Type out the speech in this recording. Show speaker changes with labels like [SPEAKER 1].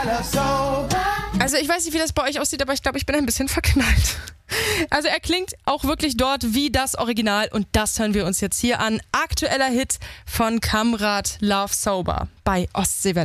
[SPEAKER 1] Also ich weiß nicht, wie das bei euch aussieht, aber ich glaube, ich bin ein bisschen verknallt. Also er klingt auch wirklich dort wie das Original und das hören wir uns jetzt hier an. Aktueller Hit von Kamrat, Love Sober bei Ostseewelle.